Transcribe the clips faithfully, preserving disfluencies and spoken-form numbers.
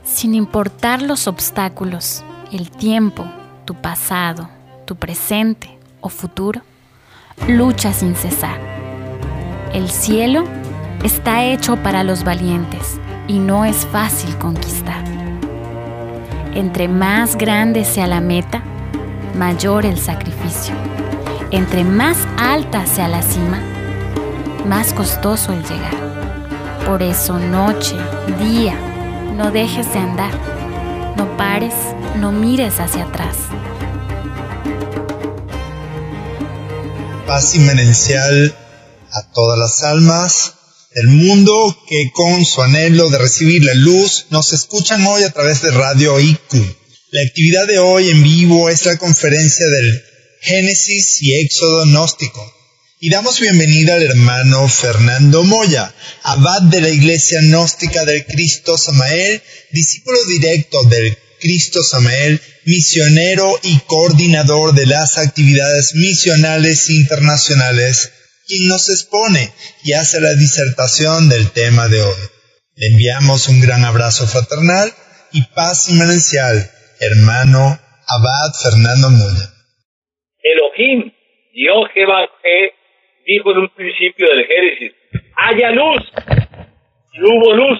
Sin importar los obstáculos, el tiempo, tu pasado, tu presente o futuro, lucha sin cesar. El cielo está hecho para los valientes y no es fácil conquistar. Entre más grande sea la meta, mayor el sacrificio. Entre más alta sea la cima, más costoso el llegar. Por eso noche, día, no dejes de andar. No pares, no mires hacia atrás. Paz inmanencial a todas las almas del mundo que con su anhelo de recibir la luz nos escuchan hoy a través de Radio I Q. La actividad de hoy en vivo es la conferencia del Génesis y Éxodo gnóstico. Y damos bienvenida al hermano Fernando Moya, abad de la Iglesia Gnóstica del Cristo Samael, discípulo directo del Cristo Samael, misionero y coordinador de las actividades misionales internacionales, quien nos expone y hace la disertación del tema de hoy. Le enviamos un gran abrazo fraternal y paz inmanencial, hermano abad Fernando Moya. Elohim, Dios Jehová, dijo en un principio del Génesis: haya luz, y hubo luz.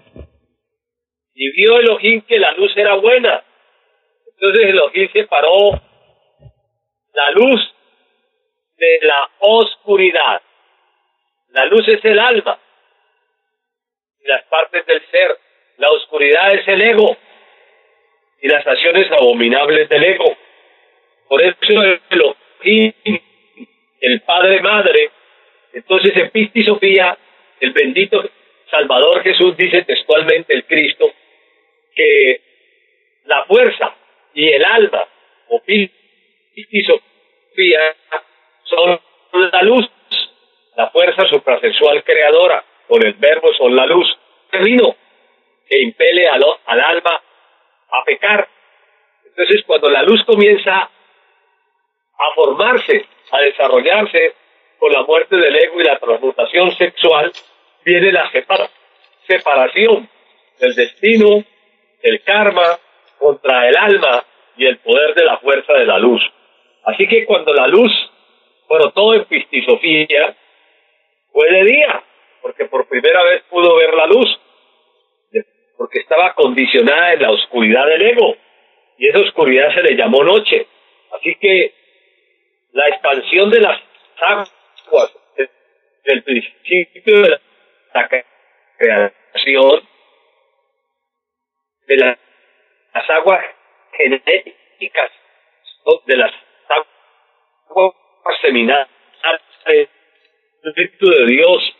Y vio Elohim que la luz era buena. Entonces Elohim separó la luz de la oscuridad. La luz es el alma y las partes del ser. La oscuridad es el ego y las acciones abominables del ego. Por eso Elohim, el Padre Madre, entonces en Pistis Sofía, el bendito Salvador Jesús dice textualmente, el Cristo, que la fuerza y el alma, o Pistis Sofía, son la luz, la fuerza suprasexual creadora, con el verbo son la luz divino, que impele al, al alma a pecar. Entonces cuando la luz comienza a formarse, a desarrollarse con la muerte del ego y la transmutación sexual, viene la separa, separación del destino, del karma, contra el alma y el poder de la fuerza de la luz. Así que cuando la luz, bueno, todo en Pistisofía, fue de día, porque por primera vez pudo ver la luz, porque estaba condicionada en la oscuridad del ego, y esa oscuridad se le llamó noche. Así que la expansión de las aguas del principio de la creación, de la, las aguas genéticas, de las aguas seminales, el Espíritu de Dios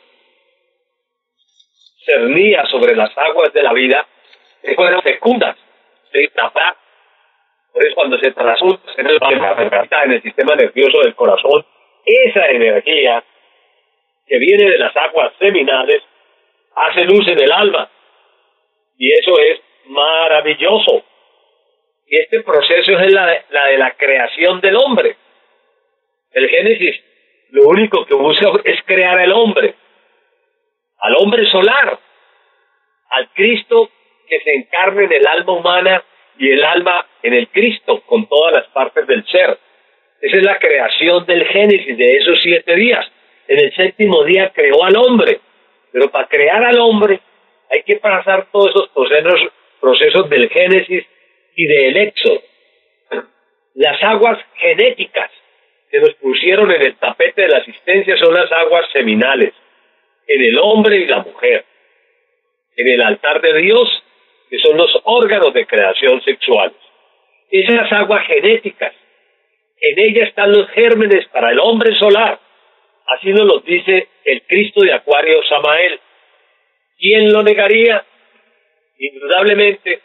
cernía sobre las aguas de la vida, que fueron fecundas, de tapar. Por eso cuando se transmuta en el, en el sistema nervioso del corazón, esa energía que viene de las aguas seminales hace luz en el alma. Y eso es maravilloso. Y este proceso es la de, la de la creación del hombre. El Génesis lo único que busca es crear al hombre, al hombre solar, al Cristo que se encarne en el alma humana y el alma en el Cristo, con todas las partes del ser. Esa es la creación del Génesis de esos siete días. En el séptimo día creó al hombre, pero para crear al hombre hay que pasar todos esos procesos, procesos del Génesis y del Éxodo. Las aguas genéticas que nos pusieron en el tapete de la asistencia son las aguas seminales, en el hombre y la mujer, en el altar de Dios, que son los órganos de creación sexuales. Esas aguas genéticas, en ellas están los gérmenes para el hombre solar. Así nos lo dice el Cristo de Acuario Samael. ¿Quién lo negaría? Indudablemente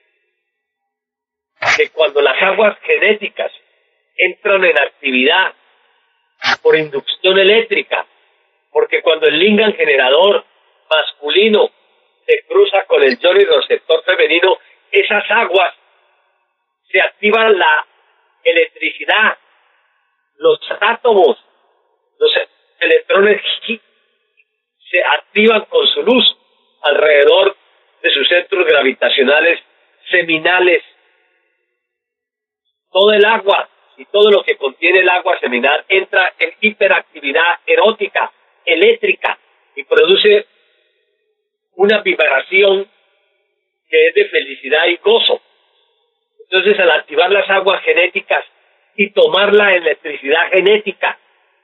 que cuando las aguas genéticas entran en actividad por inducción eléctrica, porque cuando el lingam generador masculino se cruza con el yoni receptor femenino, esas aguas se activan la electricidad, los átomos, los electrones se activan con su luz alrededor de su sus centros gravitacionales seminales. Todo el agua y todo lo que contiene el agua seminal entra en hiperactividad erótica, eléctrica, y produce una vibración que es de felicidad y gozo. Entonces, al activar las aguas genéticas y tomar la electricidad genética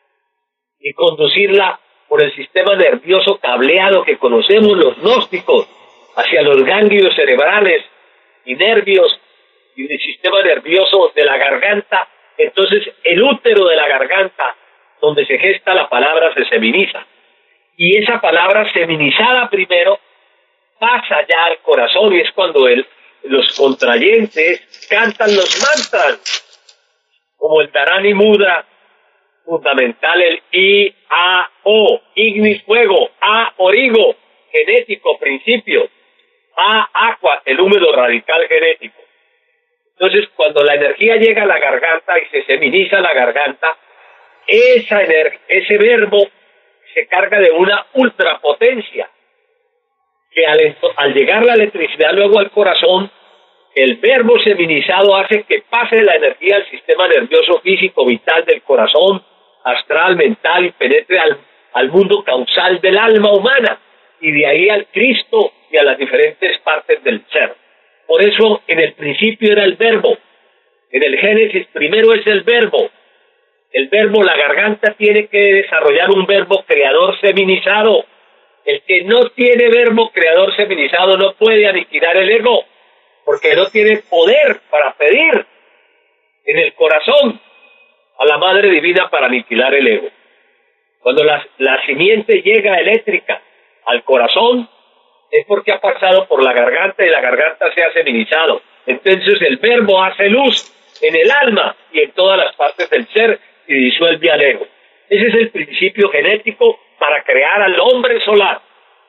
y conducirla por el sistema nervioso cableado que conocemos los gnósticos hacia los ganglios cerebrales y nervios y el sistema nervioso de la garganta, entonces el útero de la garganta, donde se gesta la palabra, se seminiza. Y esa palabra seminizada primero pasa ya al corazón, y es cuando el, los contrayentes cantan los mantras, como el Dharani Mudra fundamental, el I, A, O, Ignis, fuego, A, origo, genético, principio, A, aqua, el húmedo radical genético. Entonces, cuando la energía llega a la garganta y se seminiza la garganta, esa ese verbo se carga de una ultrapotencia, que al, al llegar la electricidad luego al corazón, el verbo seminizado hace que pase la energía al sistema nervioso físico vital del corazón, astral, mental, y penetre al, al mundo causal del alma humana, y de ahí al Cristo y a las diferentes partes del ser. Por eso en el principio era el verbo, en el Génesis primero es el verbo. El verbo, la garganta tiene que desarrollar un verbo creador seminizado. El que no tiene verbo creador seminizado no puede aniquilar el ego, porque no tiene poder para pedir en el corazón a la Madre Divina para aniquilar el ego. Cuando la, la simiente llega eléctrica al corazón, es porque ha pasado por la garganta y la garganta se ha seminizado. Entonces el verbo hace luz en el alma y en todas las partes del ser y disuelve al ego. Ese es el principio genético para crear al hombre solar.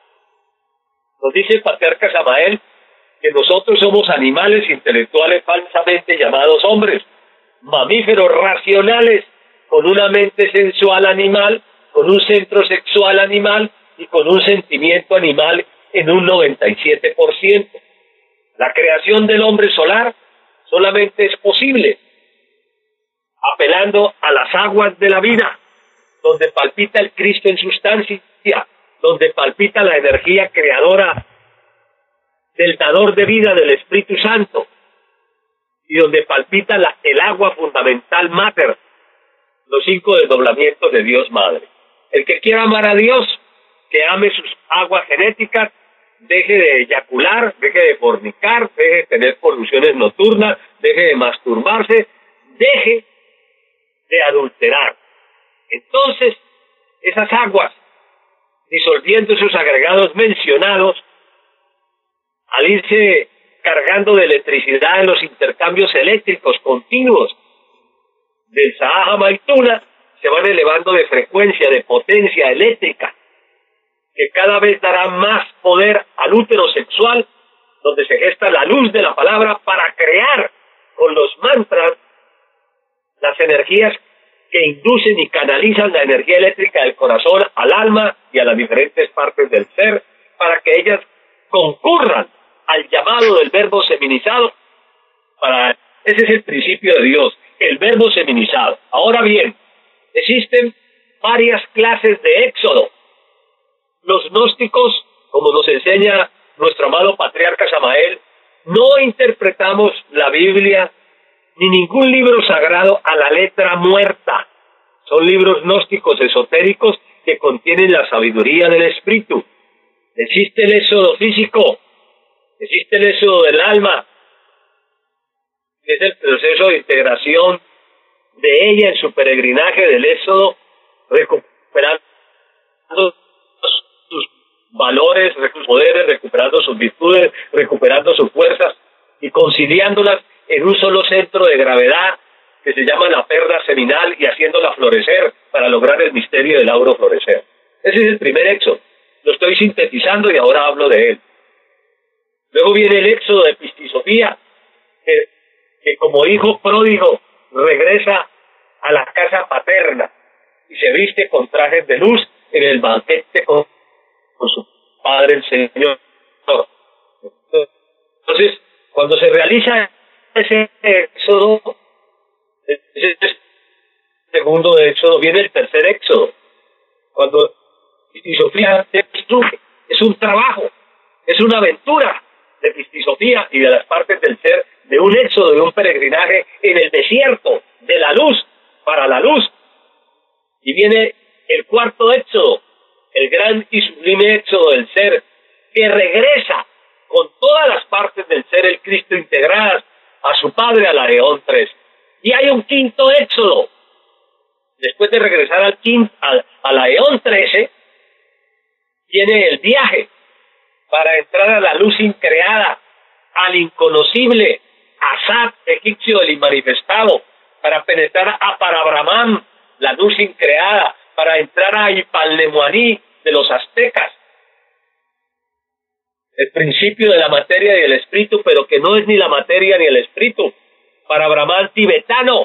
Nos dice el patriarca Samael que nosotros somos animales intelectuales falsamente llamados hombres, mamíferos racionales, con una mente sensual animal, con un centro sexual animal y con un sentimiento animal en un noventa y siete por ciento. La creación del hombre solar solamente es posible apelando a las aguas de la vida, donde palpita el Cristo en sustancia, donde palpita la energía creadora del dador de vida del Espíritu Santo, y donde palpita la, el agua fundamental mater, los cinco desdoblamientos de Dios Madre. El que quiera amar a Dios, que ame sus aguas genéticas, deje de eyacular, deje de fornicar, deje de tener poluciones nocturnas, deje de masturbarse, deje de adulterar. Entonces, esas aguas, disolviendo esos agregados mencionados, al irse cargando de electricidad en los intercambios eléctricos continuos del Sahaja Maituna, se van elevando de frecuencia, de potencia eléctrica, que cada vez dará más poder al útero sexual, donde se gesta la luz de la palabra para crear con los mantras las energías que inducen y canalizan la energía eléctrica del corazón al alma y a las diferentes partes del ser, para que ellas concurran al llamado del verbo seminizado. Para ese es el principio de Dios, el verbo seminizado. Ahora bien, existen varias clases de éxodo. Los gnósticos, como nos enseña nuestro amado patriarca Samael, no interpretamos la Biblia ni ningún libro sagrado a la letra muerta. Son libros gnósticos esotéricos que contienen la sabiduría del espíritu. Existe el éxodo físico, existe el éxodo del alma, que es el proceso de integración de ella en su peregrinaje del éxodo, recuperando sus valores, sus poderes, recuperando sus virtudes, recuperando sus fuerzas y conciliándolas en un solo centro de gravedad que se llama la perla seminal y haciéndola florecer para lograr el misterio del auro florecer. Ese es el primer éxodo. Lo estoy sintetizando y ahora hablo de él. Luego viene el éxodo de Pistisofía, que, que como hijo pródigo regresa a la casa paterna y se viste con trajes de luz en el banquete con, con su padre el Señor. Cuando se realiza ese éxodo, ese segundo éxodo, viene el tercer éxodo. Cuando Pistisofía es un trabajo, es una aventura de Pistisofía y de las partes del ser, de un éxodo, de un peregrinaje en el desierto, de la luz, para la luz. Y viene el cuarto éxodo, el gran y sublime éxodo del ser, que regresa con todas las partes del ser, el Cristo, integradas a su Padre, a la Eón tres. Y hay un quinto éxodo. Después de regresar al quinto, a, a la Eón trece, viene el viaje para entrar a la luz increada, al inconocible Asat egipcio del inmanifestado, para penetrar a Parabrahman, la luz increada, para entrar a Ipalnemuaní de los aztecas, el principio de la materia y el espíritu, pero que no es ni la materia ni el espíritu, para Brahman tibetano,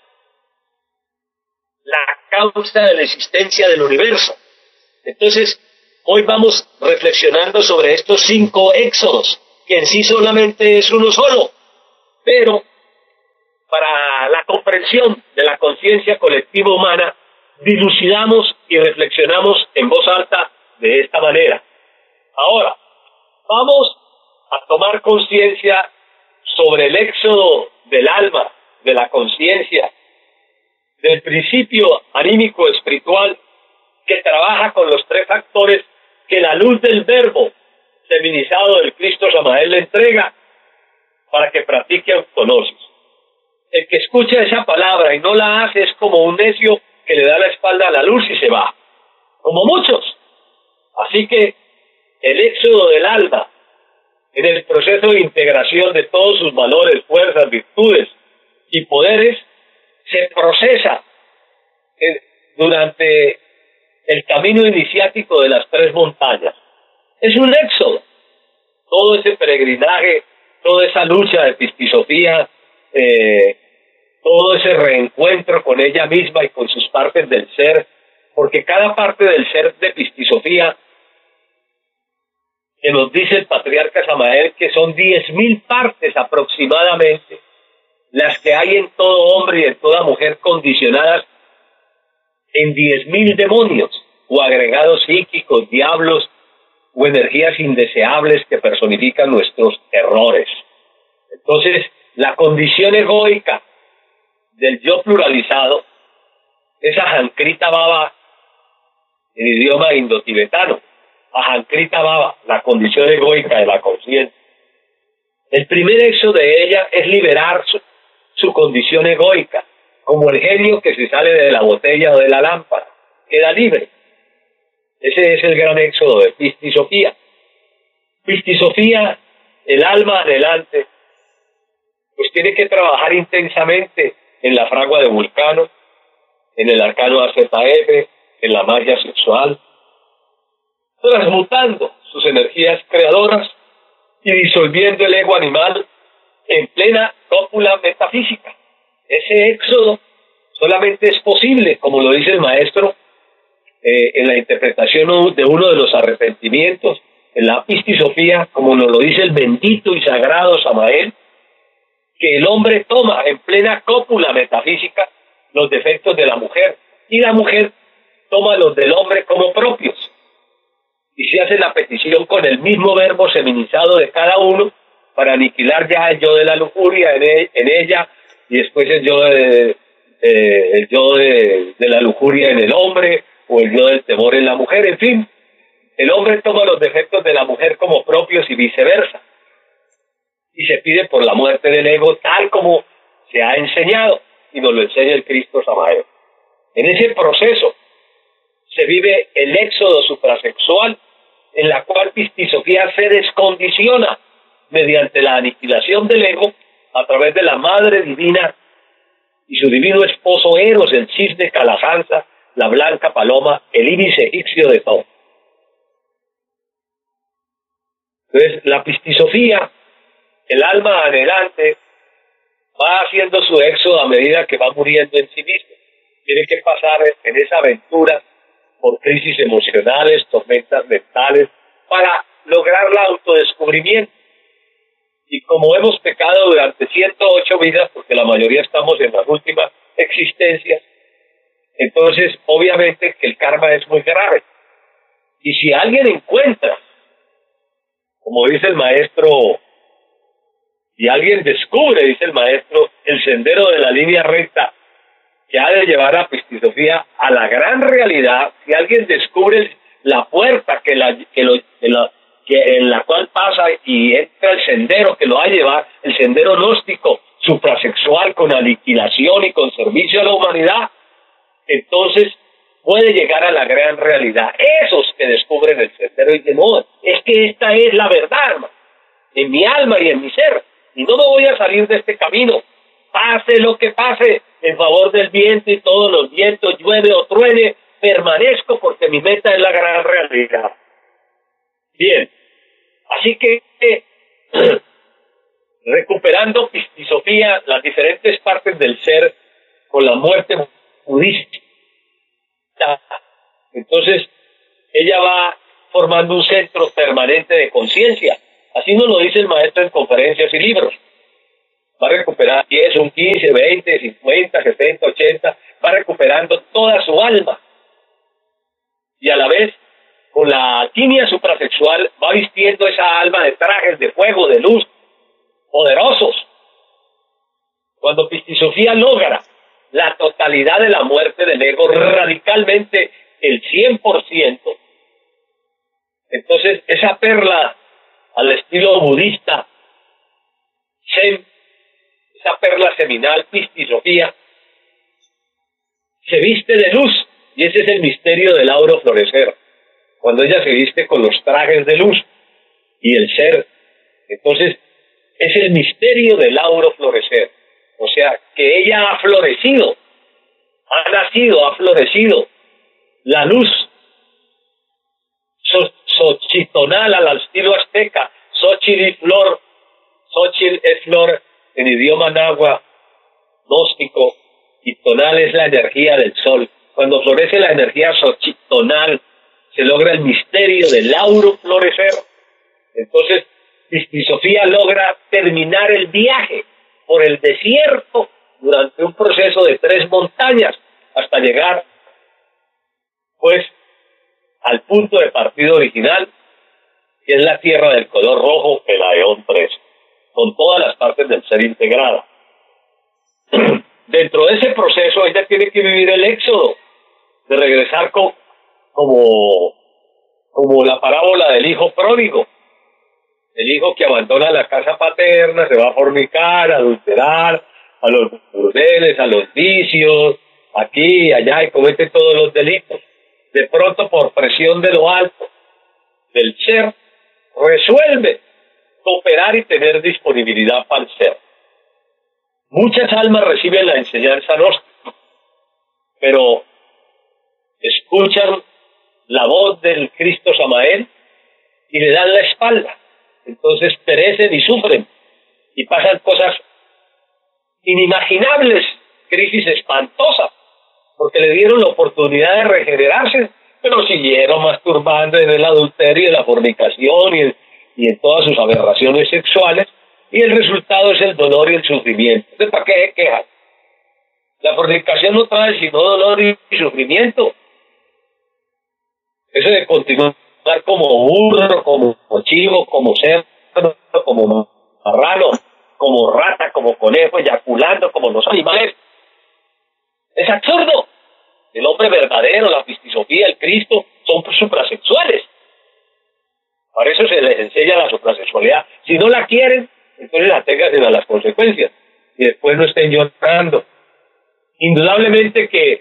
la causa de la existencia del universo. Entonces, hoy vamos reflexionando sobre estos cinco éxodos, que en sí solamente es uno solo, pero para la comprensión de la conciencia colectiva humana, dilucidamos y reflexionamos en voz alta de esta manera. Ahora, vamos a tomar conciencia sobre el éxodo del alma, de la conciencia, del principio anímico espiritual que trabaja con los tres factores que la luz del verbo feminizado del Cristo Samael le entrega para que practique autognosis. El que escucha esa palabra y no la hace es como un necio que le da la espalda a la luz y se va, como muchos. Así que el éxodo del alma, en el proceso de integración de todos sus valores, fuerzas, virtudes y poderes, se procesa en, durante el camino iniciático de las tres montañas. Es un éxodo. Todo ese peregrinaje, toda esa lucha de Pistisofía, eh, todo ese reencuentro con ella misma y con sus partes del ser, porque cada parte del ser de Pistisofía, que nos dice el patriarca Samael que son diez mil partes aproximadamente, las que hay en todo hombre y en toda mujer, condicionadas en diez mil demonios o agregados psíquicos, diablos o energías indeseables que personifican nuestros errores. Entonces, la condición egoica del yo pluralizado, esa Jankrita Baba en idioma indotibetano, Ajankrita Baba, la condición egoica de la conciencia. El primer éxodo de ella es liberar su, su condición egoica, como el genio que se sale de la botella o de la lámpara, queda libre. Ese es el gran éxodo de Pistisofía. Pistisofía, el alma adelante, pues tiene que trabajar intensamente en la fragua de Vulcano, en el arcano A Z F, en la magia sexual, transmutando sus energías creadoras y disolviendo el ego animal en plena cópula metafísica. Ese éxodo solamente es posible, como lo dice el maestro, eh, en la interpretación de uno de los arrepentimientos, en la Pistisofía, como nos lo dice el bendito y sagrado Samael, que el hombre toma en plena cópula metafísica los defectos de la mujer, y la mujer toma los del hombre como propios, y se hace la petición con el mismo verbo feminizado de cada uno para aniquilar ya el yo de la lujuria en, e en ella, y después el yo, de, eh, el yo de, de la lujuria en el hombre, o el yo del temor en la mujer. En fin, el hombre toma los defectos de la mujer como propios y viceversa, y se pide por la muerte del ego tal como se ha enseñado, y nos lo enseña el Cristo Samael. En ese proceso se vive el éxodo suprasexual, en la cual Pistisofía se descondiciona mediante la aniquilación del ego a través de la Madre Divina y su divino esposo Eros, el cisne Calasanza, la blanca paloma, el ibis egipcio de Thoth. Entonces, la Pistisofía, el alma adelante, va haciendo su éxodo a medida que va muriendo en sí mismo. Tiene que pasar en esa aventura por crisis emocionales, tormentas mentales, para lograr el autodescubrimiento. Y como hemos pecado durante ciento ocho vidas, porque la mayoría estamos en las últimas existencias, entonces obviamente que el karma es muy grave. Y si alguien encuentra, como dice el maestro, y alguien descubre, dice el maestro, el sendero de la línea recta que ha de llevar a Pistisofía a la gran realidad, si alguien descubre la puerta que la, que lo, que la, que en la cual pasa y entra el sendero que lo va a llevar, el sendero gnóstico, suprasexual, con aniquilación y con servicio a la humanidad, entonces puede llegar a la gran realidad. Esos que descubren el sendero y dicen, no, es que esta es la verdad, hermano, en mi alma y en mi ser, y no me voy a salir de este camino, pase lo que pase, en favor del viento y todos los vientos, llueve o truene, permanezco porque mi meta es la gran realidad. Bien, así que eh, recuperando Pistisofía, las diferentes partes del ser con la muerte budista, entonces ella va formando un centro permanente de conciencia. Así nos lo dice el maestro en conferencias y libros. Va a recuperar diez, un quince, veinte, cincuenta, setenta, ochenta, va recuperando toda su alma. Y a la vez, con la alquimia suprasexual, va vistiendo esa alma de trajes de fuego, de luz, poderosos. Cuando Pistisofía logra la totalidad de la muerte del ego, radicalmente el cien por ciento, entonces esa perla al estilo budista, Zen, esa perla seminal, Pistisofía, se viste de luz, y ese es el misterio del auro florecer. Cuando ella se viste con los trajes de luz y el ser, entonces es el misterio del auro florecer. O sea, que ella ha florecido, ha nacido, ha florecido. La luz xochitonal al estilo azteca, Xochitl y flor, Xochitl es flor en idioma náhuatl gnóstico, y tonal es la energía del sol. Cuando florece la energía xochitonal, se logra el misterio del auro florecer. Entonces, Pistisofía logra terminar el viaje por el desierto durante un proceso de tres montañas hasta llegar, pues, al punto de partida original, que es la tierra del color rojo, el Aeón tres, con todas las partes del ser integradas. Dentro de ese proceso, ella tiene que vivir el éxodo, de regresar con, como, como la parábola del hijo pródigo, el hijo que abandona la casa paterna, se va a fornicar, a adulterar, a los burdeles, a los vicios, aquí y allá, y comete todos los delitos. De pronto, por presión de lo alto del ser, resuelve cooperar y tener disponibilidad para el ser. Muchas almas reciben la enseñanza gnóstica, pero escuchan la voz del Cristo Samael y le dan la espalda. Entonces perecen y sufren y pasan cosas inimaginables, crisis espantosas, porque le dieron la oportunidad de regenerarse, pero siguieron masturbando en el adulterio y en la fornicación y en, y en todas sus aberraciones sexuales, y el resultado es el dolor y el sufrimiento. Entonces, ¿para qué se quejan? La fornicación no trae sino dolor y sufrimiento. Eso de continuar como burro, como chivo, como cerdo, como marrano, como rata, como conejo, eyaculando como los animales, es absurdo. El hombre verdadero, la Pistisofía, el Cristo, son suprasexuales. Para eso se les enseña la suprasexualidad. Si no la quieren, entonces aténganse a las consecuencias y después no estén llorando. Indudablemente que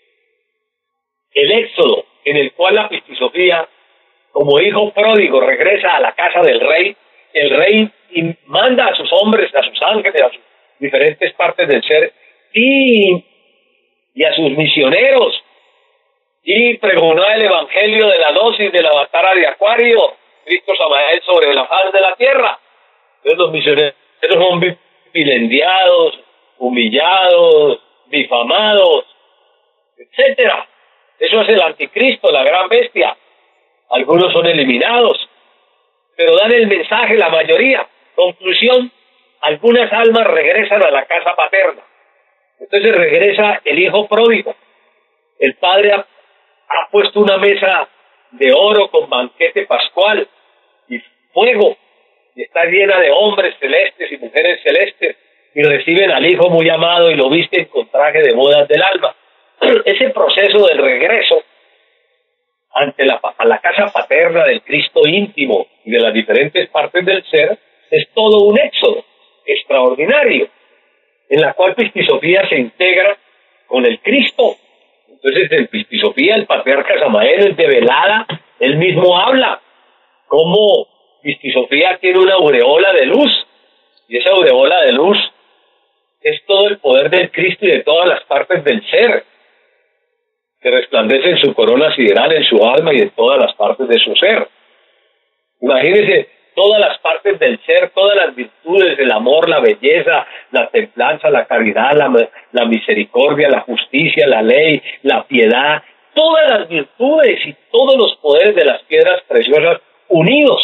el éxodo en el cual la Pistisofía, como hijo pródigo, regresa a la casa del rey, el rey manda a sus hombres, a sus ángeles, a sus diferentes partes del ser y, y a sus misioneros, y pregonó el evangelio de la dosis de la batara de Acuario, Cristo Samael, sobre la faz de la tierra. Entonces los misioneros son vilendiados, humillados, difamados, etcétera. Eso es el anticristo, la gran bestia. Algunos son eliminados, pero dan el mensaje la mayoría, Conclusión, algunas almas regresan a la casa paterna. Entonces regresa el hijo pródigo. El padre ha, ha puesto una mesa de oro con banquete pascual y fuego, y está llena de hombres celestes y mujeres celestes, y reciben al hijo muy amado y lo visten con traje de bodas del alma. Ese proceso del regreso ante la, a la casa paterna del Cristo íntimo y de las diferentes partes del ser es todo un éxodo extraordinario, en la cual Pistisofía se integra con el Cristo. Entonces en Pistisofía el patriarca Samael es develada, él mismo habla cómo Pistisofía tiene una aureola de luz, y esa aureola de luz es todo el poder del Cristo y de todas las partes del ser, que resplandece en su corona sideral, en su alma y en todas las partes de su ser. Imagínense todas las partes del ser, todas las virtudes, el amor, la belleza, la templanza, la caridad, la, la misericordia, la justicia, la ley, la piedad, todas las virtudes y todos los poderes de las piedras preciosas unidos,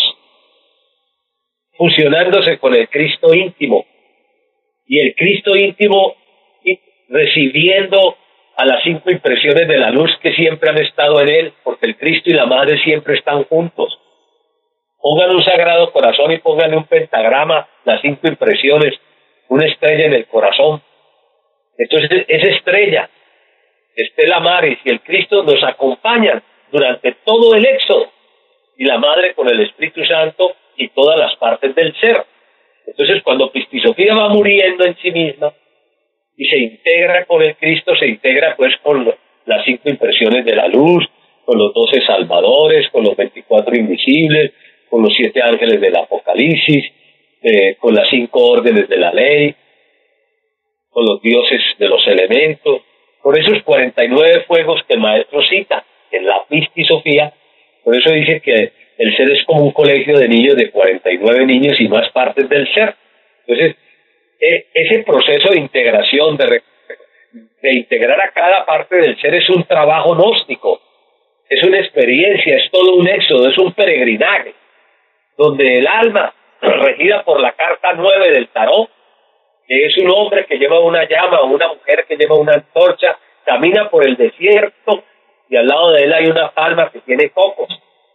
fusionándose con el Cristo íntimo, y el Cristo íntimo recibiendo a las cinco impresiones de la luz que siempre han estado en él, porque el Cristo y la Madre siempre están juntos. Pongan un sagrado corazón y pónganle un pentagrama, las cinco impresiones, una estrella en el corazón. Entonces esa estrella, Estela Maris y el Cristo nos acompañan durante todo el éxodo, y la Madre con el Espíritu Santo y todas las partes del ser. Entonces cuando Pistisofía va muriendo en sí misma y se integra con el Cristo, se integra pues con lo, las cinco impresiones de la luz, con los doce salvadores, con los veinticuatro invisibles, con los siete ángeles del Apocalipsis, eh, con las cinco órdenes de la ley, con los dioses de los elementos, con esos cuarenta y nueve fuegos que el maestro cita en la Pistisofía. Por eso dice que el ser es como un colegio de niños de cuarenta y nueve niños y más partes del ser. Entonces, eh, ese proceso de integración, de, de integrar a cada parte del ser es un trabajo gnóstico, es una experiencia, es todo un éxodo, es un peregrinaje, donde el alma, regida por la carta nueve del tarot, que es un hombre que lleva una llama o una mujer que lleva una antorcha, camina por el desierto y al lado de él hay una palma que tiene cocos,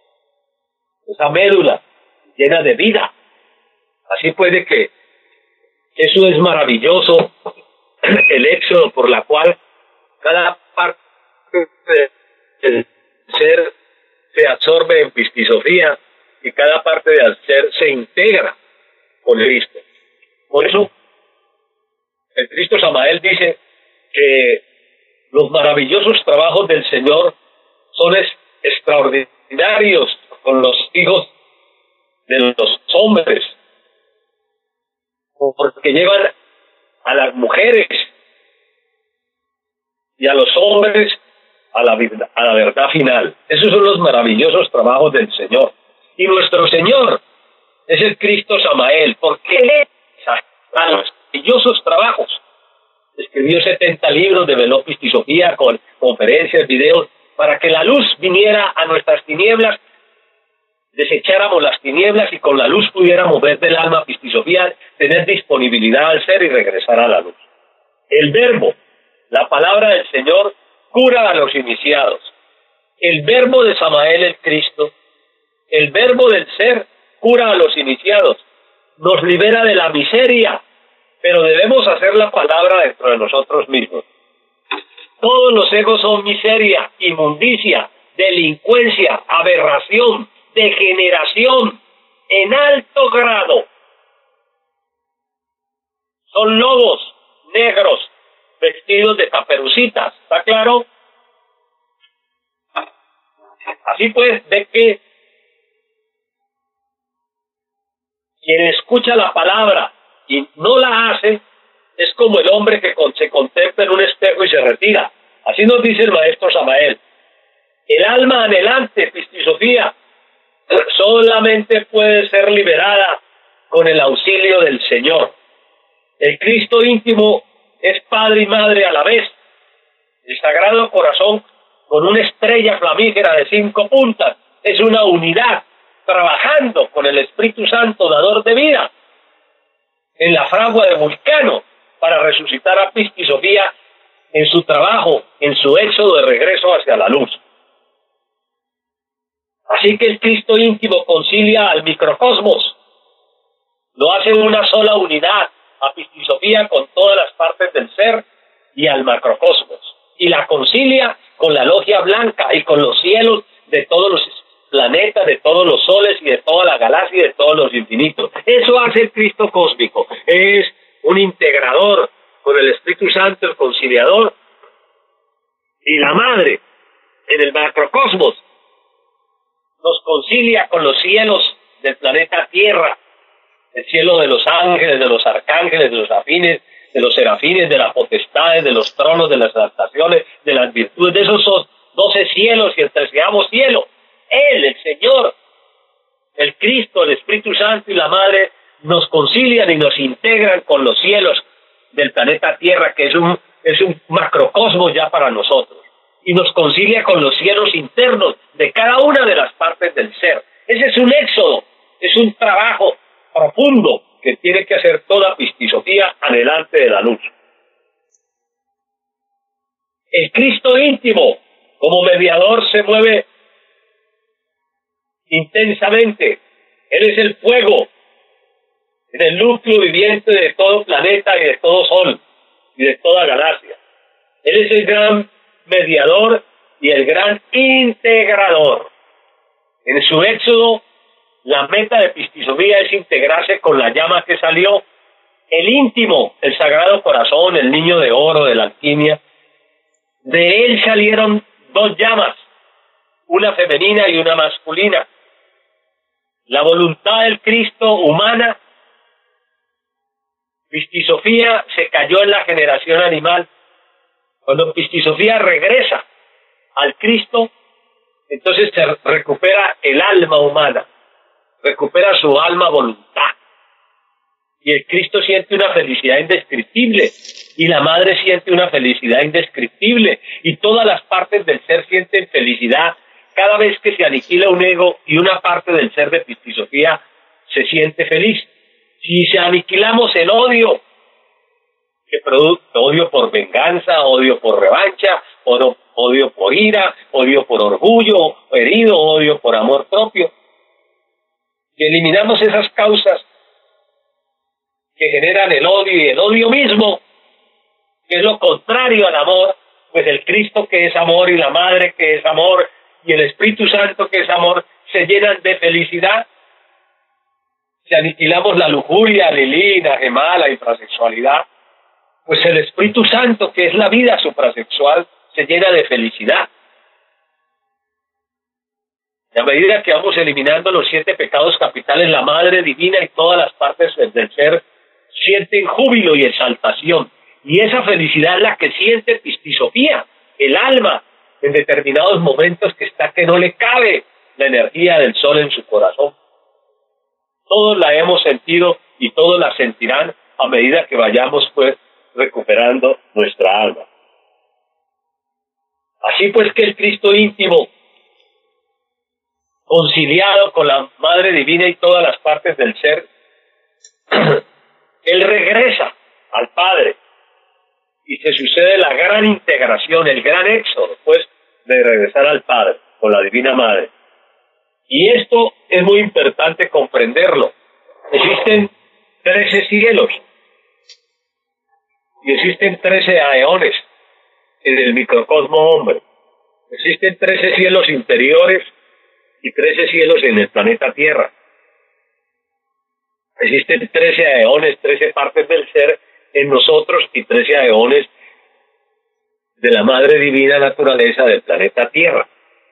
esa médula llena de vida. Así puede que eso es maravilloso, el éxodo por la cual cada parte del ser se absorbe en Pistisofía y cada parte del ser se integra con Cristo. Por eso el Cristo Samael dice que los maravillosos trabajos del Señor son es, extraordinarios con los hijos de los hombres, porque llevan a las mujeres y a los hombres a la, a la verdad final. Esos son los maravillosos trabajos del Señor. Y nuestro Señor es el Cristo Samael, porque Él a los maravillosos trabajos. Escribió setenta libros, develó Pistisofía con conferencias, videos, para que la luz viniera a nuestras tinieblas, desecháramos las tinieblas y con la luz pudiéramos ver del alma Pistisofía, tener disponibilidad al ser y regresar a la luz. El verbo, la palabra del Señor, cura a los iniciados. El verbo de Samael, el Cristo, el verbo del ser, cura a los iniciados, nos libera de la miseria, pero debemos hacer la palabra dentro de nosotros mismos. Todos los egos son miseria, inmundicia, delincuencia, aberración, degeneración, en alto grado. Son lobos negros vestidos de caperucitas, ¿está claro? Así pues, ve que quien escucha la palabra y no la hace es como el hombre que con, se contempla en un espejo y se retira. Así nos dice el maestro Samael. El alma anhelante, Pistisofía, solamente puede ser liberada con el auxilio del Señor. El Cristo íntimo es Padre y Madre a la vez. El Sagrado Corazón, con una estrella flamígera de cinco puntas, es una unidad, trabajando con el Espíritu Santo, dador de vida, en la fragua de Vulcano para resucitar a Piscis Sofía en su trabajo, en su éxodo de regreso hacia la luz. Así que el Cristo íntimo concilia al microcosmos, lo hace una sola unidad, a Piscis Sofía con todas las partes del ser y al macrocosmos, y la concilia con la logia blanca y con los cielos de todos los planetas, de todos los soles y de toda la galaxia y de todos los infinitos. Eso hace el Cristo cósmico, es un integrador con el Espíritu Santo, el conciliador, y la Madre en el macrocosmos nos concilia con los cielos del planeta Tierra, el cielo de los ángeles, de los arcángeles, de los afines, de los serafines, de las potestades, de los tronos, de las exaltaciones, de las virtudes, de esos doce cielos y el treceavo cielo. Él, el Señor, el Cristo, el Espíritu Santo y la Madre nos concilian y nos integran con los cielos del planeta Tierra, que es un, es un macrocosmos ya para nosotros, y nos concilia con los cielos internos de cada una de las partes del ser. Ese es un éxodo, es un trabajo profundo que tiene que hacer toda Piscis Sofía anhelante de la luz. El Cristo íntimo, como mediador, se mueve intensamente. Él es el fuego en el núcleo viviente de todo planeta y de todo sol y de toda galaxia. Él es el gran mediador y el gran integrador. En su éxodo, la meta de Piscis Sofía es integrarse con la llama que salió, el íntimo, el Sagrado Corazón, el niño de oro de la alquimia. De él salieron dos llamas, una femenina y una masculina. La voluntad del Cristo humana, Piscis Sofía se cayó en la generación animal. Cuando Piscis Sofía regresa al Cristo, entonces se recupera el alma humana, recupera su alma voluntad. Y el Cristo siente una felicidad indescriptible, y la Madre siente una felicidad indescriptible, y todas las partes del ser sienten felicidad cada vez que se aniquila un ego y una parte del ser de Piscis Sofía se siente feliz. Si se aniquilamos el odio, que produce odio por venganza, odio por revancha, odio, odio por ira, odio por orgullo herido, odio por amor propio, si eliminamos esas causas que generan el odio y el odio mismo, que es lo contrario al amor, pues el Cristo que es amor y la Madre que es amor y el Espíritu Santo que es amor se llenan de felicidad. Si aniquilamos la lujuria, Lilí, la gemala, la infrasexualidad, pues el Espíritu Santo, que es la vida suprasexual, se llena de felicidad. Y a medida que vamos eliminando los siete pecados capitales, la Madre Divina y todas las partes del ser sienten júbilo y exaltación. Y esa felicidad es la que siente Piscis Sofía, el alma, en determinados momentos que está que no le cabe la energía del sol en su corazón. Todos la hemos sentido y todos la sentirán a medida que vayamos pues recuperando nuestra alma. Así pues que el Cristo íntimo, conciliado con la Madre Divina y todas las partes del ser, él regresa al Padre y se sucede la gran integración, el gran éxodo, pues, de regresar al Padre con la Divina Madre. Y esto es muy importante comprenderlo. Existen trece cielos y existen trece aeones en el microcosmo hombre. Existen trece cielos interiores y trece cielos en el planeta Tierra. Existen trece aeones, trece partes del ser en nosotros y trece aeones de la Madre Divina Naturaleza del planeta Tierra.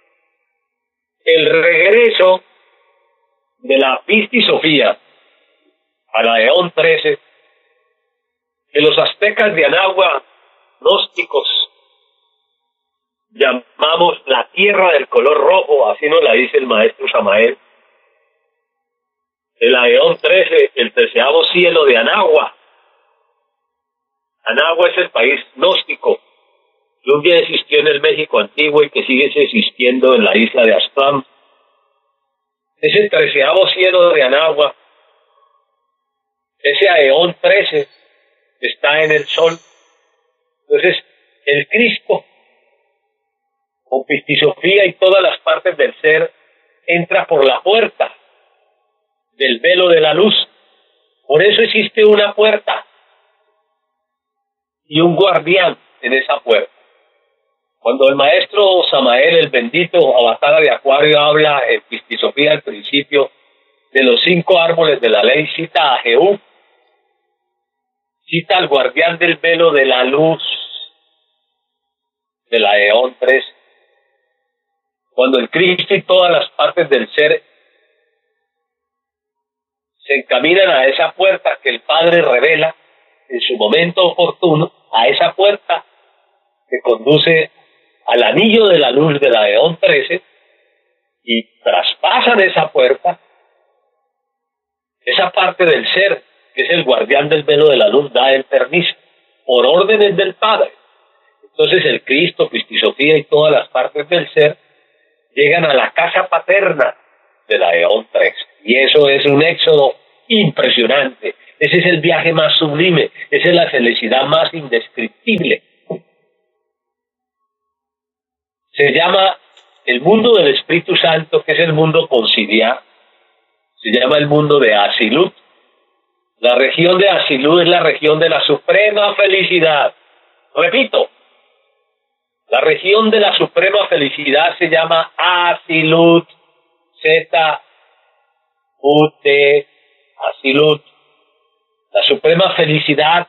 El regreso de la Piscis Sofía al aeón trece, que los aztecas de Anagua, gnósticos, llamamos la tierra del color rojo, así nos la dice el maestro Samael. El aeón trece, el treceavo cielo de Anagua. Anagua es el país gnóstico que un día existió en el México antiguo y que sigue existiendo en la isla de Aztlán. Es el treceavo cielo de Anagua, Ese Aeón trece está en el Sol. Entonces, el Cristo, con Pistisofía y todas las partes del ser, entra por la puerta del velo de la luz. Por eso existe una puerta y un guardián en esa puerta. Cuando el maestro Samael, el bendito Avatara de Acuario, habla en Pistisofía al principio de los cinco árboles de la ley, cita a Jehú, cita al guardián del velo de la luz de la Eón tres. Cuando el Cristo y todas las partes del ser se encaminan a esa puerta que el Padre revela en su momento oportuno, a esa puerta que conduce al anillo de la luz de la Eón trece, y traspasan esa puerta, esa parte del ser, que es el guardián del velo de la luz, da el permiso, por órdenes del Padre. Entonces el Cristo, Pistisofía y todas las partes del ser llegan a la casa paterna de la Eón tres. Y eso es un éxodo impresionante. Ese es el viaje más sublime, esa es la felicidad más indescriptible. Se llama el mundo del Espíritu Santo, que es el mundo conciliar, se llama el mundo de Asilut. La región de Asilut es la región de la suprema felicidad. Repito, la región de la suprema felicidad se llama Asilut, Z, U, T, Asilut. La suprema felicidad,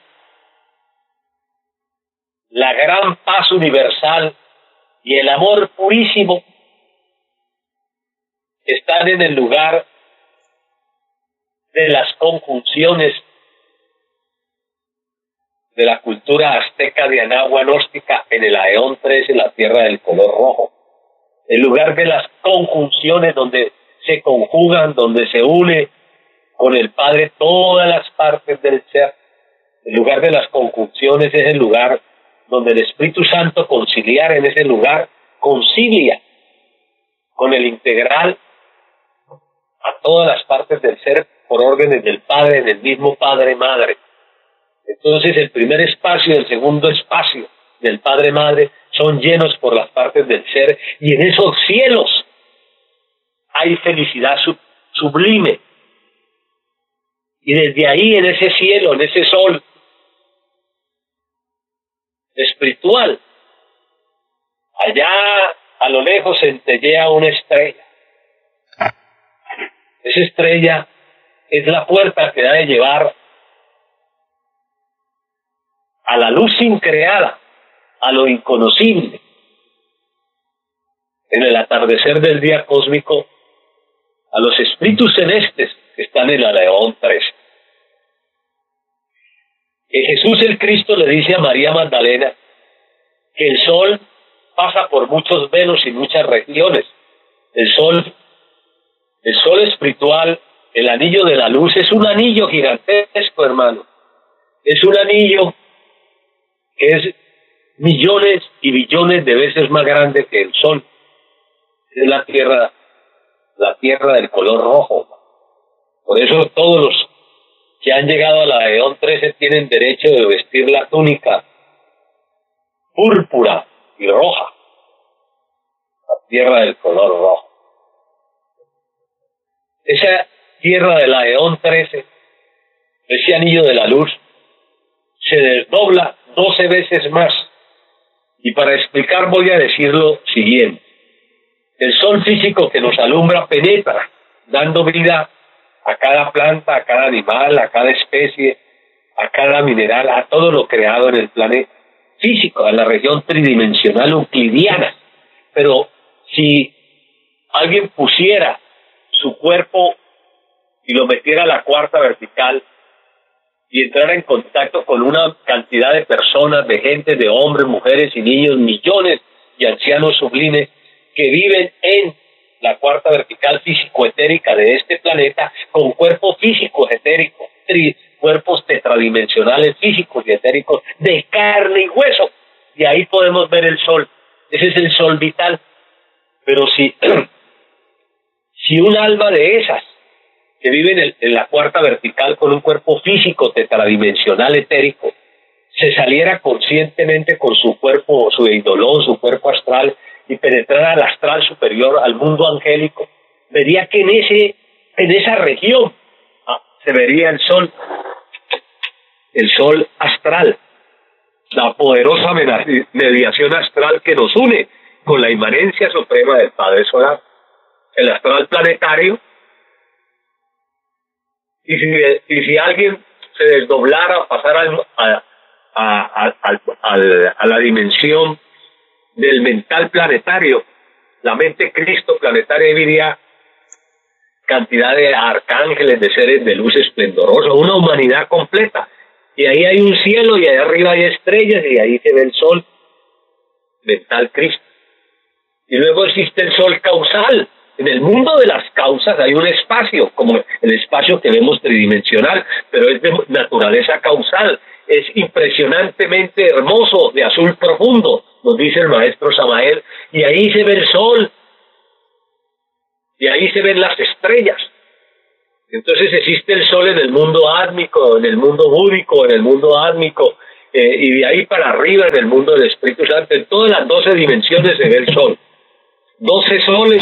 la gran paz universal y el amor purísimo están en el lugar de las conjunciones de la cultura azteca de Anahua gnóstica en el Aeón tres, en la tierra del color rojo. El lugar de las conjunciones donde se conjugan, donde se une con el Padre todas las partes del ser. El lugar de las conjunciones es el lugar donde el Espíritu Santo conciliar, en ese lugar concilia con el integral a todas las partes del ser por órdenes del Padre, del mismo Padre-Madre. Entonces el primer espacio y el segundo espacio del Padre-Madre son llenos por las partes del ser, y en esos cielos hay felicidad sub sublime. Y desde ahí, en ese cielo, en ese sol espiritual, allá a lo lejos centellea una estrella. Esa estrella es la puerta que ha de llevar a la luz increada, a lo inconocible. En el atardecer del día cósmico, a los espíritus celestes que están en la Aeón tres. Que Jesús el Cristo le dice a María Magdalena que el sol pasa por muchos velos y muchas regiones. El sol, el sol espiritual, el anillo de la luz, es un anillo gigantesco, hermano. Es un anillo que es millones y billones de veces más grande que el sol. Es la tierra, la tierra del color rojo. Por eso todos los que han llegado a la Eón trece tienen derecho de vestir la túnica púrpura y roja, la tierra del color rojo. Esa tierra de la Eón trece, ese anillo de la luz, se desdobla doce veces más. Y para explicar voy a decir lo siguiente. El sol físico que nos alumbra penetra, dando vida a cada planta, a cada animal, a cada especie, a cada mineral, a todo lo creado en el planeta físico, a la región tridimensional euclidiana. Pero si alguien pusiera su cuerpo y lo metiera a la cuarta vertical y entrara en contacto con una cantidad de personas, de gente, de hombres, mujeres y niños, millones y ancianos sublimes que viven en la cuarta vertical físico-etérica de este planeta, con cuerpo físico-etérico, tri, cuerpos tetradimensionales físicos y etéricos de carne y hueso, y ahí podemos ver el sol. Ese es el sol vital. Pero si, si un alma de esas que vive en, el, en la cuarta vertical con un cuerpo físico tetradimensional etérico, se saliera conscientemente con su cuerpo, su eidolón, su cuerpo astral, y penetrara al astral superior, al mundo angélico, vería que en ese en esa región ah, se vería el sol, el sol astral, la poderosa mediación astral que nos une con la inmanencia suprema del Padre Solar, el astral planetario. Y si, y si alguien se desdoblara, pasara al, a, a, a, a, a, a la dimensión del mental planetario, la mente Cristo planetaria, diría cantidad de arcángeles, de seres de luz esplendorosa, una humanidad completa. Y ahí hay un cielo, y ahí arriba hay estrellas, y ahí se ve el sol mental Cristo. Y luego existe el sol causal. En el mundo de las causas hay un espacio, como el espacio que vemos tridimensional, pero es de naturaleza causal. Es impresionantemente hermoso, de azul profundo, nos dice el maestro Samael, y ahí se ve el sol, y ahí se ven las estrellas. Entonces existe el sol en el mundo átmico, en el mundo búdico, en el mundo átmico, eh, y de ahí para arriba en el mundo del Espíritu Santo. En todas las doce dimensiones se ve el sol. Doce soles,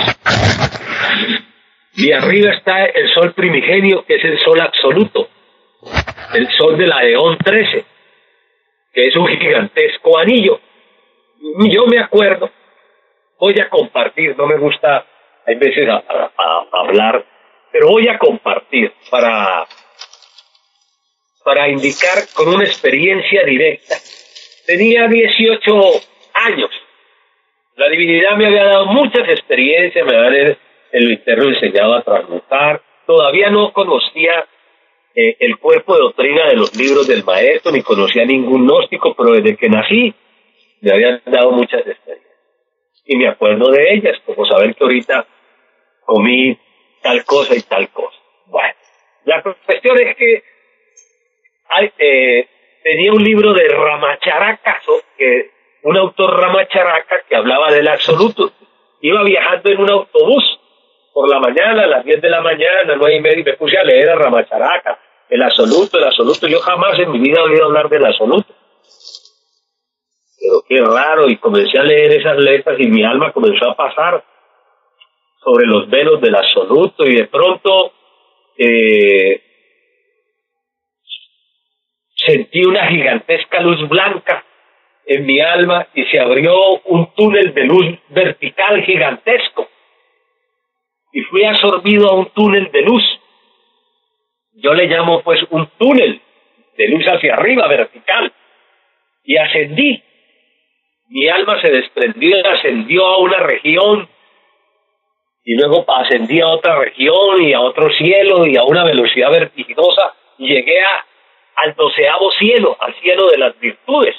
y arriba está el sol primigenio, que es el sol absoluto, el sol de la Eón trece, que es un gigantesco anillo. Yo me acuerdo, voy a compartir, no me gusta, hay veces a, a, a hablar, pero voy a compartir para, para indicar con una experiencia directa. Tenía dieciocho años. La divinidad me había dado muchas experiencias, me había en lo interno enseñado a transmutar. Todavía no conocía eh, el cuerpo de doctrina de los libros del maestro, ni conocía ningún gnóstico, pero desde que nací me habían dado muchas experiencias. Y me acuerdo de ellas, como saber que ahorita comí tal cosa y tal cosa. Bueno, la cuestión es que hay, eh, tenía un libro de Ramacharaka, que un autor Ramacharaka que hablaba del absoluto. Iba viajando en un autobús por la mañana, a las diez de la mañana, nueve y media, y me puse a leer a Ramacharaka, el absoluto, el absoluto. Yo jamás en mi vida he oído hablar del absoluto. Pero qué raro, y comencé a leer esas letras y mi alma comenzó a pasar sobre los velos del absoluto, y de pronto eh, sentí una gigantesca luz blanca en mi alma, y se abrió un túnel de luz vertical gigantesco, y fui absorbido a un túnel de luz. Yo le llamo pues un túnel de luz hacia arriba, vertical, y ascendí. Mi alma se desprendió, ascendió a una región, y luego ascendí a otra región, y a otro cielo, y a una velocidad vertiginosa, y llegué a, al doceavo cielo, al cielo de las virtudes.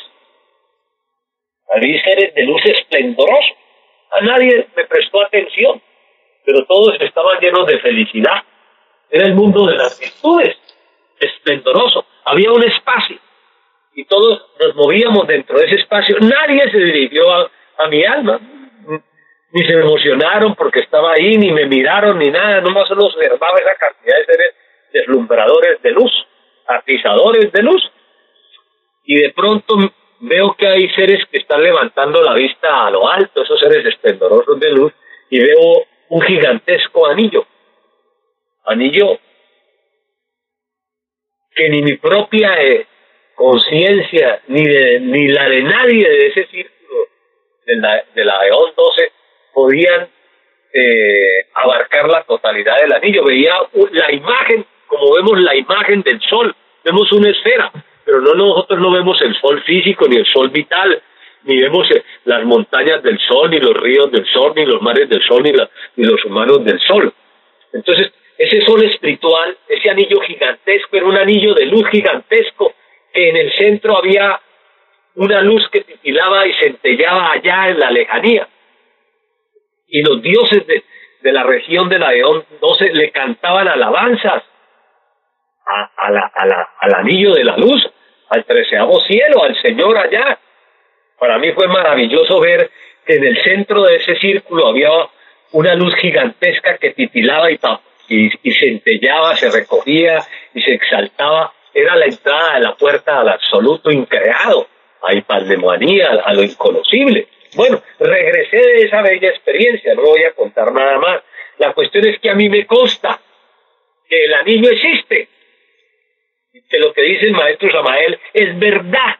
Había seres de luz esplendoroso. A nadie me prestó atención, pero todos estaban llenos de felicidad. Era el mundo de las virtudes, esplendoroso. Había un espacio, y todos nos movíamos dentro de ese espacio. Nadie se dirigió a, a mi alma, ni se emocionaron porque estaba ahí, ni me miraron, ni nada. Nomás solo observaba esa cantidad de seres deslumbradores de luz, atizadores de luz. Y de pronto veo que hay seres que están levantando la vista a lo alto, esos seres esplendorosos de luz, y veo un gigantesco anillo, anillo que ni mi propia eh, conciencia, ni de, ni la de nadie de ese círculo de la, de la Eón doce podían eh, abarcar la totalidad del anillo. Veía la imagen, como vemos la imagen del sol, vemos una esfera, pero no, nosotros no vemos el sol físico, ni el sol vital, ni vemos las montañas del sol, ni los ríos del sol, ni los mares del sol, ni, la, ni los humanos del sol. Entonces, ese sol espiritual, ese anillo gigantesco, era un anillo de luz gigantesco, que en el centro había una luz que titilaba y centellaba allá en la lejanía. Y los dioses de, de la región de la Eón doce le cantaban alabanzas a, a la, a la, al anillo de la luz, al treceavo cielo, al Señor allá. Para mí fue maravilloso ver que en el centro de ese círculo había una luz gigantesca que titilaba y y, y centellaba, se recogía y se exaltaba, era la entrada de la puerta al absoluto increado, a hipandemonía, a lo inconocible. Bueno, regresé de esa bella experiencia, no voy a contar nada más. La cuestión es que a mí me consta que el anillo existe, que lo que dice el maestro Samael es verdad.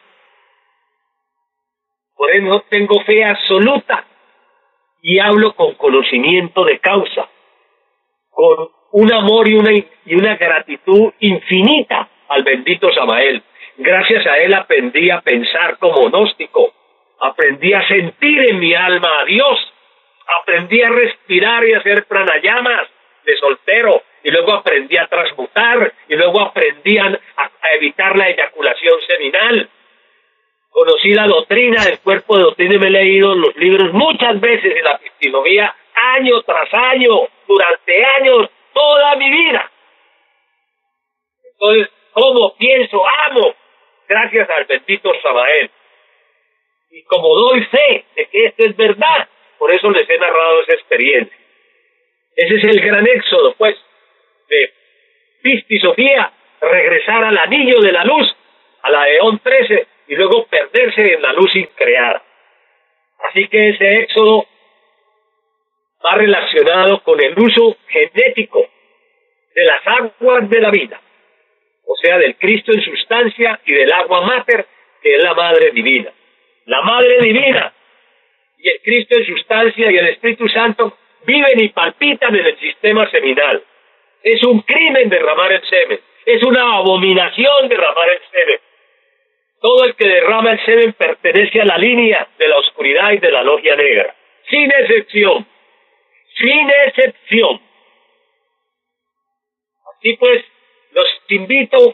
Por eso no tengo fe absoluta y hablo con conocimiento de causa, con un amor y una, y una gratitud infinita al bendito Samael. Gracias a él aprendí a pensar como gnóstico, aprendí a sentir en mi alma a Dios, aprendí a respirar y a hacer pranayamas de soltero, y luego aprendí a transmutar, y luego aprendí a, a evitar la eyaculación seminal. Conocí la doctrina del cuerpo de doctrina y me he leído los libros muchas veces en la cristianología, año tras año, durante años, toda mi vida. Entonces, ¿cómo pienso? Amo, gracias al bendito Samael. Y como doy fe de que esto es verdad, por eso les he narrado esa experiencia. Ese es el gran éxodo, pues, de Pisti Sofía, regresar al anillo de la luz, a la Eón trece, y luego perderse en la luz increada. Así que ese éxodo va relacionado con el uso genético de las aguas de la vida, o sea, del Cristo en sustancia y del agua mater, que es la Madre Divina. La Madre Divina y el Cristo en sustancia y el Espíritu Santo viven y palpitan en el sistema seminal. Es un crimen derramar el semen, es una abominación derramar el semen. Todo el que derrama el semen pertenece a la línea de la oscuridad y de la logia negra, sin excepción, sin excepción. Así pues, los invito,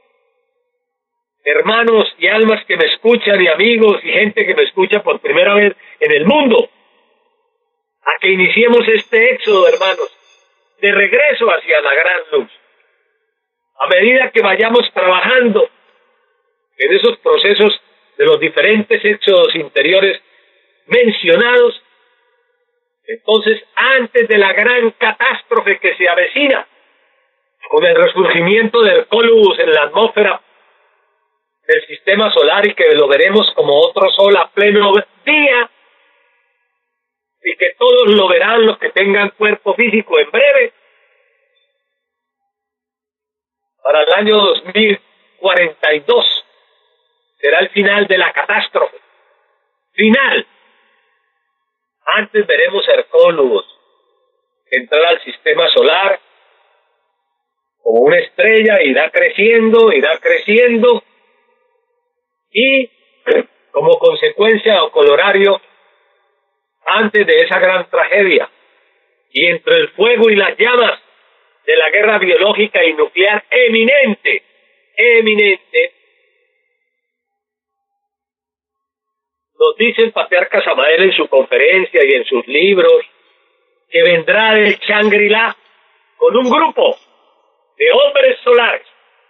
hermanos y almas que me escuchan, y amigos y gente que me escucha por primera vez en el mundo, a que iniciemos este éxodo, hermanos, de regreso hacia la gran luz. A medida que vayamos trabajando en esos procesos de los diferentes éxodos interiores mencionados, entonces, antes de la gran catástrofe que se avecina, con el resurgimiento del Cólubus en la atmósfera del sistema solar, y que lo veremos como otro sol a pleno día, y que todos lo verán los que tengan cuerpo físico en breve, para el año dos mil cuarenta y dos será el final de la catástrofe. Final. Antes veremos Hercólogos entrar al sistema solar como una estrella, irá creciendo, irá creciendo, y como consecuencia o colorario, antes de esa gran tragedia, y entre el fuego y las llamas de la guerra biológica y nuclear eminente, eminente, nos dice el patriarca Samael en su conferencia y en sus libros, que vendrá del Shangri-La con un grupo de hombres solares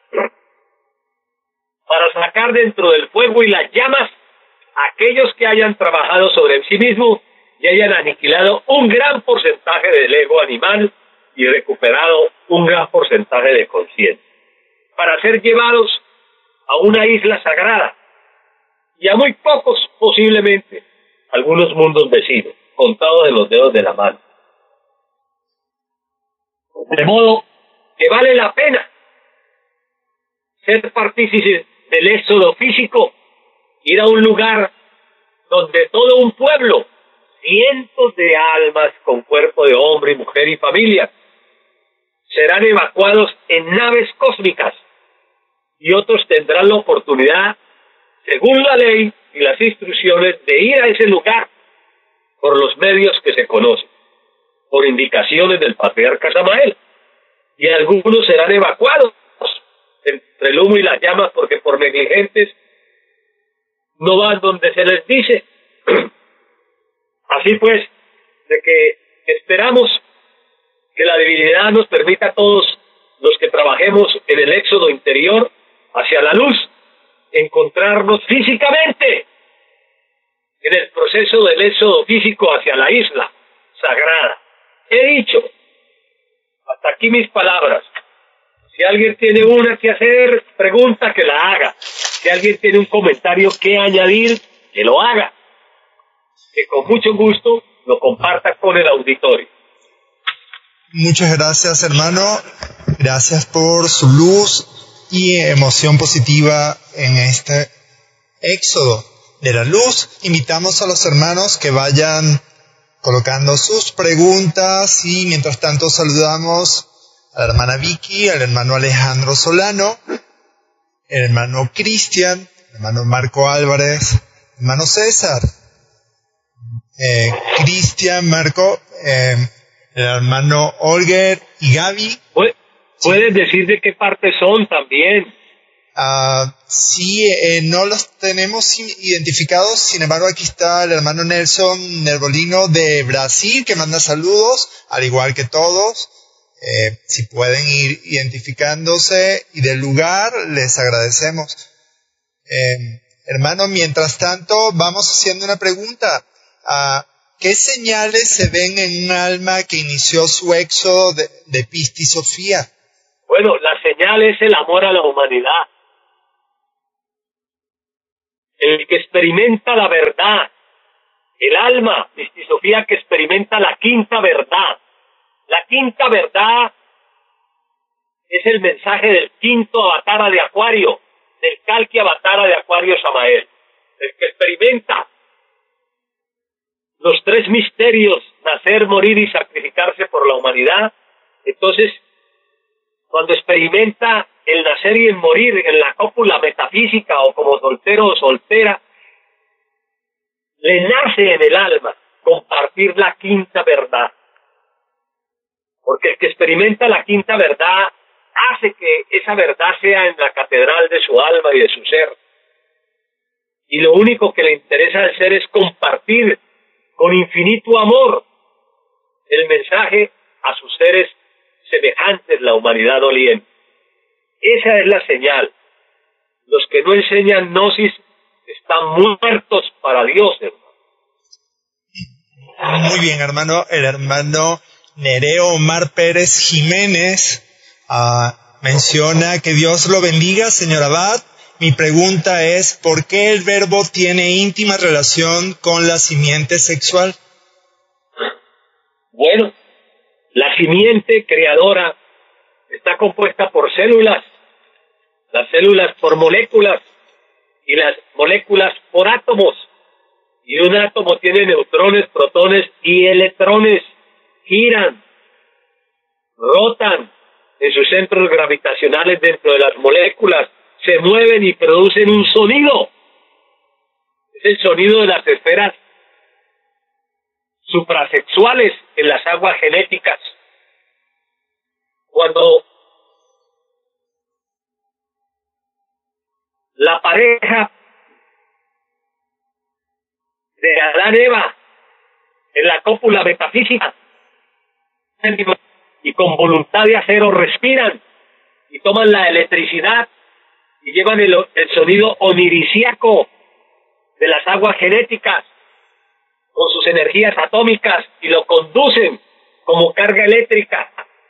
para sacar dentro del fuego y las llamas a aquellos que hayan trabajado sobre sí mismos y hayan aniquilado un gran porcentaje del ego animal y recuperado un gran porcentaje de conciencia, para ser llevados a una isla sagrada y a muy pocos, posiblemente, algunos mundos vecinos, contados de los dedos de la mano. De modo que vale la pena ser partícipes del éxodo físico, ir a un lugar donde todo un pueblo, cientos de almas con cuerpo de hombre y mujer y familia, serán evacuados en naves cósmicas, y otros tendrán la oportunidad, según la ley y las instrucciones, de ir a ese lugar por los medios que se conocen, por indicaciones del patriarca Samael, y algunos serán evacuados entre el humo y las llamas porque por negligentes no van donde se les dice. Así pues, de que esperamos que la divinidad nos permita a todos los que trabajemos en el éxodo interior hacia la luz, encontrarnos físicamente en el proceso del éxodo físico hacia la isla sagrada. He dicho, Hasta aquí mis palabras. Si alguien tiene una que hacer, pregunta, que la haga. Si alguien tiene un comentario que añadir, que lo haga. Que con mucho gusto lo comparta con el auditorio. Muchas gracias, hermano. Gracias por su luz y emoción positiva en este éxodo de la luz. Invitamos a los hermanos que vayan colocando sus preguntas y mientras tanto saludamos a la hermana Vicky, al hermano Alejandro Solano, el hermano Cristian, el hermano Marco Álvarez, el hermano César, eh, Cristian, Marco, eh, el hermano Olger y Gaby. ¿Puedes decir de qué parte son también? Uh, sí, eh, no los tenemos identificados, sin embargo aquí está el hermano Nelson Nervolino de Brasil que manda saludos, al igual que todos. Eh, si pueden ir identificándose y del lugar, les agradecemos. Eh, hermano, mientras tanto, vamos haciendo una pregunta. Uh, ¿Qué señales se ven en un alma que inició su éxodo de, de Pistisofía? Bueno, la señal es el amor a la humanidad. El que experimenta la verdad, el alma, Pistisofía, que experimenta la quinta verdad. La quinta verdad es el mensaje del quinto avatara de Acuario, del Kalki avatara de Acuario Samael. El que experimenta los tres misterios, nacer, morir y sacrificarse por la humanidad, entonces, cuando experimenta el nacer y el morir en la cópula metafísica o como soltero o soltera, le nace en el alma compartir la quinta verdad. Porque el que experimenta la quinta verdad hace que esa verdad sea en la catedral de su alma y de su ser. Y lo único que le interesa al ser es compartir con infinito amor el mensaje a sus seres semejantes, la humanidad doliente. Esa es la señal. Los que no enseñan gnosis están muertos para Dios, hermano. Muy bien, hermano. El hermano Nereo Omar Pérez Jiménez uh, menciona que Dios lo bendiga, señor Abad. Mi pregunta es, ¿por qué el verbo tiene íntima relación con la simiente sexual? Bueno, la simiente creadora está compuesta por células, las células por moléculas y las moléculas por átomos. Y un átomo tiene neutrones, protones y electrones. Giran, rotan en sus centros gravitacionales dentro de las moléculas, se mueven y producen un sonido. Es el sonido de las esferas suprasexuales en las aguas genéticas. Cuando la pareja de Adán y Eva en la cópula metafísica y con voluntad de acero respiran y toman la electricidad y llevan el, el sonido onirisiaco de las aguas genéticas con sus energías atómicas y lo conducen como carga eléctrica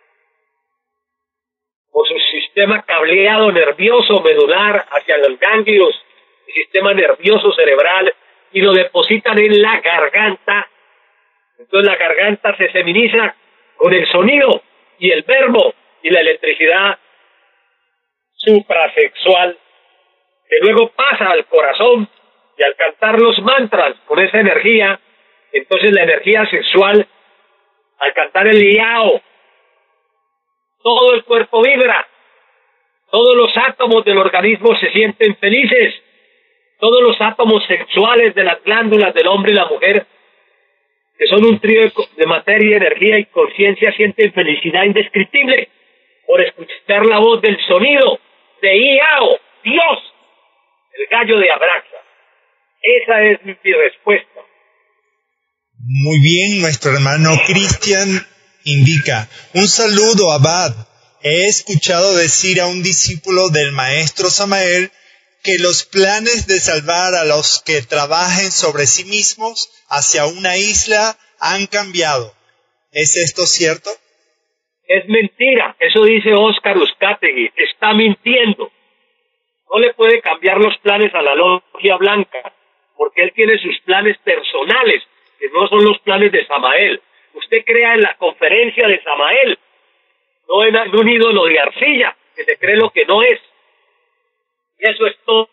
por su sistema cableado nervioso medular hacia los ganglios, el sistema nervioso cerebral, y lo depositan en la garganta. Entonces la garganta se seminiza con el sonido y el verbo y la electricidad suprasexual, que luego pasa al corazón, y al cantar los mantras con esa energía, entonces la energía sexual, al cantar el yao, todo el cuerpo vibra, todos los átomos del organismo se sienten felices, todos los átomos sexuales de las glándulas del hombre y la mujer, que son un trío de materia, energía y conciencia, sienten felicidad indescriptible por escuchar la voz del sonido de Iao, Dios, el gallo de Abraxa. Esa es mi respuesta. Muy bien, nuestro hermano Cristian indica, un saludo, Abad. He escuchado decir a un discípulo del maestro Samael que los planes de salvar a los que trabajen sobre sí mismos hacia una isla han cambiado. ¿Es esto cierto? Es mentira, eso dice Óscar Uzcategui, está mintiendo. No le puede cambiar los planes a la logia blanca, porque él tiene sus planes personales, que no son los planes de Samael. Usted crea en la conferencia de Samael, no en un ídolo de arcilla, que se cree lo que no es. Y eso es todo.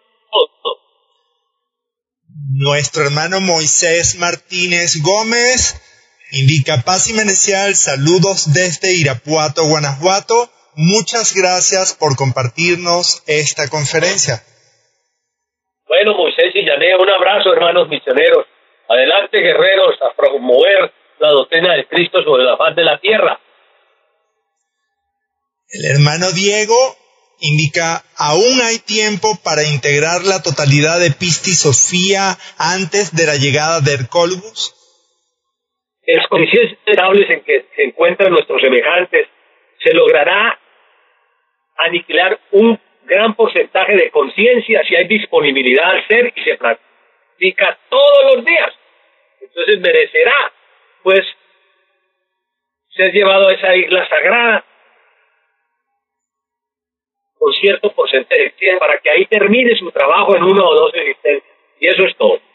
Nuestro hermano Moisés Martínez Gómez indica paz y menecial, saludos desde Irapuato, Guanajuato. Muchas gracias por compartirnos esta conferencia. Bueno, Moisés y Yané, un abrazo, hermanos misioneros. Adelante, guerreros, a promover la doctrina de Cristo sobre la faz de la tierra. El hermano Diego indica, aún hay tiempo para integrar la totalidad de Pistis Sophia antes de la llegada de Hercólogos. En las condiciones estables en que se encuentran nuestros semejantes, se logrará aniquilar un gran porcentaje de conciencia si hay disponibilidad al ser y se practica todos los días. Entonces merecerá, pues, ser llevado a esa isla sagrada con cierto porcentaje de tiempo para que ahí termine su trabajo en una o dos existencias. Y eso es todo.